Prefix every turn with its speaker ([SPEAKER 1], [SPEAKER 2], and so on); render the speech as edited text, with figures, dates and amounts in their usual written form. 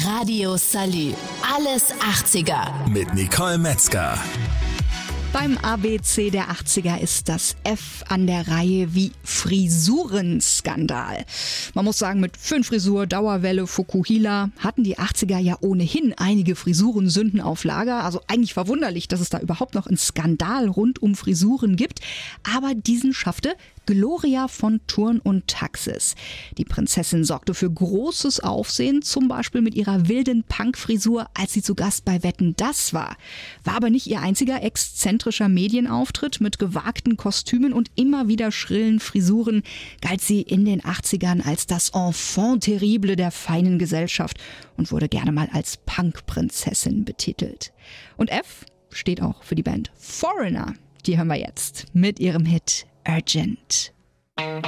[SPEAKER 1] Radio Salü. Alles 80er.
[SPEAKER 2] Mit Nicole Metzger.
[SPEAKER 3] Beim ABC der 80er ist das F an der Reihe wie Frisurenskandal. Man muss sagen, mit Föhnfrisur, Dauerwelle, Fukuhila hatten die 80er ja ohnehin einige Frisurensünden auf Lager. Also eigentlich verwunderlich, dass es da überhaupt noch einen Skandal rund um Frisuren gibt. Aber diesen schaffte Gloria von Thurn und Taxis. Die Prinzessin sorgte für großes Aufsehen, zum Beispiel mit ihrer wilden Punkfrisur, als sie zu Gast bei Wetten, das war. War aber nicht ihr einziger exzentrischer Medienauftritt. Mit gewagten Kostümen und immer wieder schrillen Frisuren galt sie in den 80ern als das Enfant terrible der feinen Gesellschaft und wurde gerne mal als Punkprinzessin betitelt. Und F steht auch für die Band Foreigner. Die hören wir jetzt mit ihrem Hit Urgent.